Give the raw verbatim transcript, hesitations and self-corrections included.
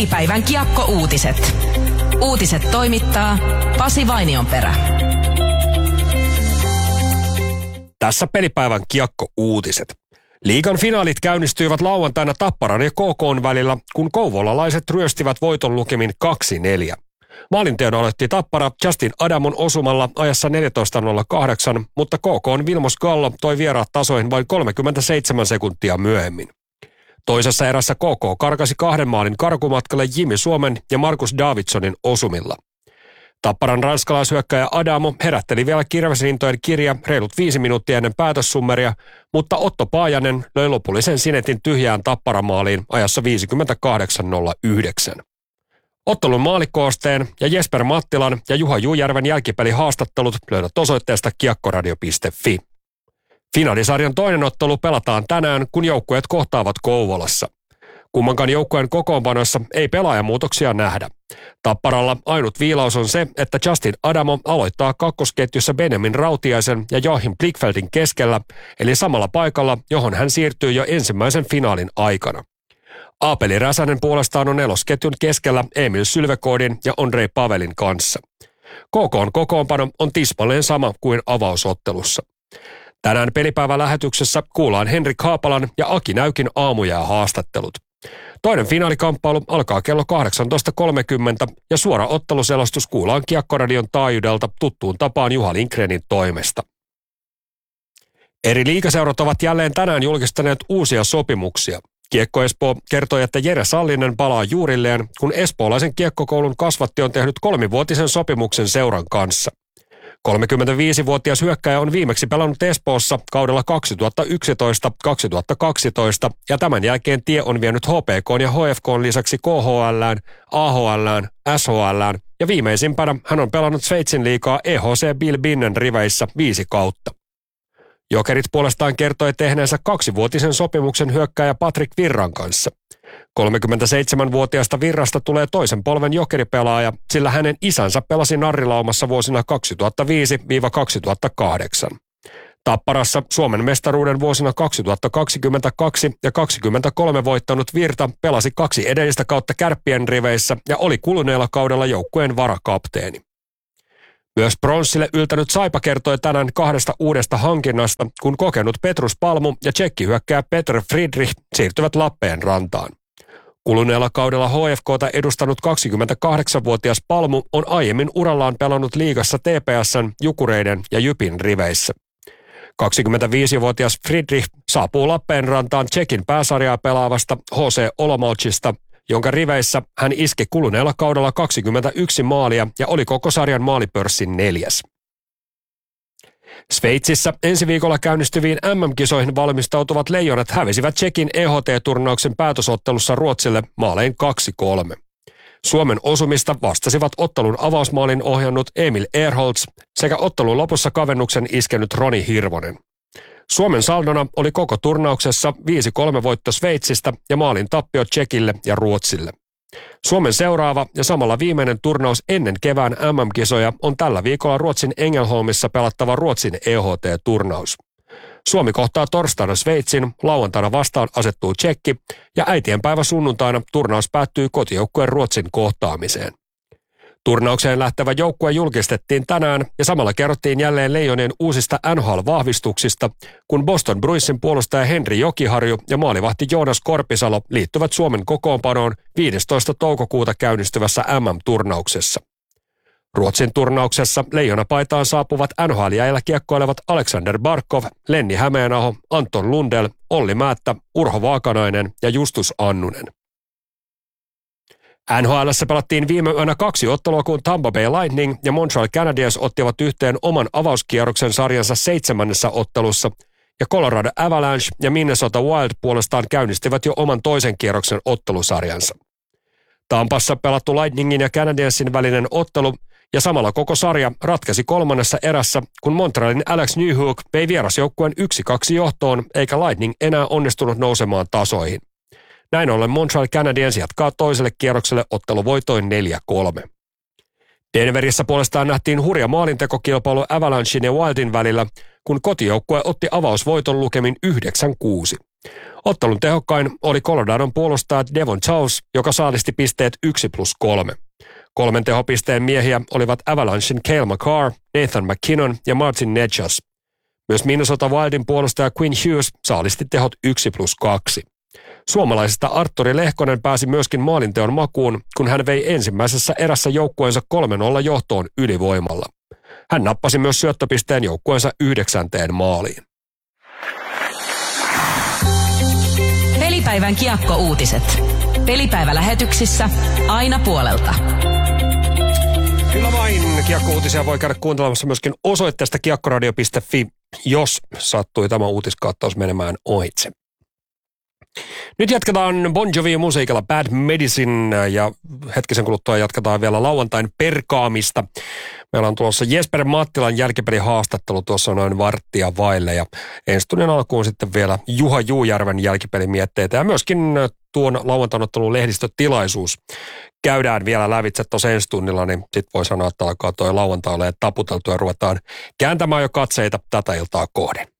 Pelipäivän Kiekko-uutiset. Uutiset toimittaa Pasi Vainionperä. Tässä Pelipäivän Kiekko-uutiset. Liigan finaalit käynnistyivät lauantaina Tapparan ja K K:n välillä, kun kouvolalaiset ryöstivät voiton lukemin kaksi neljä. Maalinteon aloitti Tappara Justin Adamon osumalla ajassa neljätoista nolla kahdeksan, mutta K K:n Vilmos Gallo toi vieraat tasoihin vain kolmekymmentäseitsemän sekuntia myöhemmin. Toisessa erässä K K karkasi kahden maalin karkumatkalle Jimmy Suomen ja Markus Davidsonin osumilla. Tapparan ranskalaishyökkäjä Adamo herätteli vielä kirvesintojen kirja reilut viisi minuuttia ennen päätössummeria, mutta Otto Paajanen löi lopullisen sinetin tyhjään Tapparamaaliin ajassa viisikymmentäkahdeksan nolla yhdeksän. Ottelun maalikoosteen ja Jesper Mattilan ja Juha Jujärven jälkipelihaastattelut löydät osoitteesta kiekkoradio piste fi. Finaalisarjan toinen ottelu pelataan tänään, kun joukkueet kohtaavat Kouvolassa. Kummankaan joukkueen kokoonpanoissa ei pelaajamuutoksia nähdä. Tapparalla ainut viilaus on se, että Justin Adamo aloittaa kakkosketjussa Benjamin Rautiaisen ja Joachim Blickfeldin keskellä, eli samalla paikalla, johon hän siirtyy jo ensimmäisen finaalin aikana. Aapeli Räsänen puolestaan on nelosketjun keskellä Emil Sylvekoodin ja Andrei Pavelin kanssa. K K:n kokoonpano on tismalleen sama kuin avausottelussa. Tänään pelipäivän lähetyksessä kuullaan Henrik Haapalan ja Aki Näykin aamujää haastattelut. Toinen finaalikamppailu alkaa kello kahdeksantoista kolmekymmentä ja suora otteluselostus kuullaan Kiekkoradion taajuudelta tuttuun tapaan Juha Lindgrenin toimesta. Eri liigaseurat ovat jälleen tänään julkistaneet uusia sopimuksia. Kiekko Espoo kertoi, että Jere Sallinen palaa juurilleen, kun espoolaisen kiekkokoulun kasvatti on tehnyt kolmivuotisen sopimuksen seuran kanssa. kolmekymmentäviisivuotias hyökkäjä on viimeksi pelannut Espoossa kaudella kaksituhattayksitoista kaksituhattakaksitoista ja tämän jälkeen tie on vienyt H P K:n ja H F K:n lisäksi K H L:ään, A H L:ään, S H L:ään ja viimeisimpänä hän on pelannut Sveitsin liigaa E H C Bilbinnen riveissä viisi kautta. Jokerit puolestaan kertoi tehneensä kaksivuotisen sopimuksen hyökkääjä Patrick Virran kanssa. kolmekymmentäseitsemänvuotiaasta Virrasta tulee toisen polven jokeripelaaja, sillä hänen isänsä pelasi Narrilaumassa vuosina kaksituhattaviisi kaksituhattakahdeksan. Tapparassa Suomen mestaruuden vuosina kaksituhattakaksikymmentäkaksi ja kaksikymmentäkolme voittanut Virta pelasi kaksi edellistä kautta Kärppien riveissä ja oli kuluneella kaudella joukkueen varakapteeni. Myös pronssille yltänyt Saipa kertoi tänään kahdesta uudesta hankinnasta, kun kokenut Petrus Palmu ja tsekkihyökkääjä Petr Friedrich siirtyvät Lappeenrantaan. Kuluneella kaudella H F K:ta edustanut kaksikymmentäkahdeksanvuotias Palmu on aiemmin urallaan pelannut liigassa T P S:n, Jukureiden ja Jypin riveissä. kaksikymmentäviisivuotias Friedrich saapuu Lappeenrantaan Tsekin pääsarjaa pelaavasta H C Olomoucista, jonka riveissä hän iski kuluneella kaudella kaksikymmentäyksi maalia ja oli koko sarjan maalipörssin neljäs. Sveitsissä ensi viikolla käynnistyviin M M-kisoihin valmistautuvat leijonat hävisivät Tsekin E H T-turnauksen päätösottelussa Ruotsille maalein kaksi kolme. Suomen osumista vastasivat ottelun avausmaalin ohjannut Emil Ehrholz sekä ottelun lopussa kavennuksen iskenyt Roni Hirvonen. Suomen saldona oli koko turnauksessa viisi kolme voitto Sveitsistä ja maalin tappio Tsekille ja Ruotsille. Suomen seuraava ja samalla viimeinen turnaus ennen kevään M M-kisoja on tällä viikolla Ruotsin Ängelholmissa pelattava Ruotsin E H T-turnaus. Suomi kohtaa torstaina Sveitsin, lauantaina vastaan asettuu Tsekki ja äitienpäivä sunnuntaina turnaus päättyy kotijoukkueen Ruotsin kohtaamiseen. Turnaukseen lähtevä joukkue julkistettiin tänään ja samalla kerrottiin jälleen Leijonien uusista N H L-vahvistuksista, kun Boston Bruinsin puolustaja Henri Jokiharju ja maalivahti Joonas Korpisalo liittyvät Suomen kokoonpanoon viidestoista toukokuuta käynnistyvässä M M-turnauksessa. Ruotsin turnauksessa leijonapaitaan saapuvat N H L-jäillä kiekkoilevat Alexander Barkov, Lenni Hämeenaho, Anton Lundell, Olli Määttä, Urho Vaakanainen ja Justus Annunen. N H L:ssä pelattiin viime yönä kaksi ottelua, kun Tampa Bay Lightning ja Montreal Canadiens ottivat yhteen oman avauskierroksen sarjansa seitsemännessä ottelussa, ja Colorado Avalanche ja Minnesota Wild puolestaan käynnistivät jo oman toisen kierroksen ottelusarjansa. Tampassa pelattu Lightningin ja Canadiensin välinen ottelu ja samalla koko sarja ratkesi kolmannessa erässä, kun Montrealin Alex Newhook vei vierasjoukkueen yksi kaksi johtoon, eikä Lightning enää onnistunut nousemaan tasoihin. Näin ollen Montreal Canadiens jatkaa toiselle kierrokselle otteluvoitoin neljä kolme. Denverissä puolestaan nähtiin hurja maalintekokilpailu Avalanchein ja Wildin välillä, kun kotijoukkue otti avausvoiton lukemin yhdeksän kuusi. Ottelun tehokkain oli Coloradon puolustaja Devon Chase, joka saalisti pisteet yksi plus kolme. Kolmen tehopisteen miehiä olivat Avalanchen Cale Makar, Nathan McKinnon ja Martin Necas. Myös Minnesota Wildin puolustaja Quinn Hughes saalisti tehot yksi plus kaksi. Suomalaisesta Artturi Lehkonen pääsi myöskin maalinteon makuun, kun hän vei ensimmäisessä erässä joukkueensa kolme nolla johtoon ylivoimalla. Hän nappasi myös syöttöpisteen joukkueensa yhdeksänteen maaliin. Pelipäivän kiekko-uutiset. Pelipäivälähetyksissä aina puolelta. Kyllä vain. Kiekko-uutisia voi käydä kuuntelemassa myöskin osoitteesta kiekkoradio piste fi, jos sattui tämä uutiskattaus menemään ohitse. Nyt jatketaan Bon Jovin musiikilla Bad Medicine ja hetkisen kuluttua jatketaan vielä lauantain perkaamista. Meillä on tuossa Jesper Mattilan jälkipelihaastattelu tuossa noin varttia vaille ja ensi tunnin alkuun sitten vielä Juha Juujärven jälkipelimietteitä ja myöskin tuon lauantainottelun lehdistötilaisuus käydään vielä lävitse tuossa ensi tunnilla, niin sitten voi sanoa, että alkaa toi lauantai olemaan taputeltu ja ruvetaan kääntämään jo katseita tätä iltaa kohden.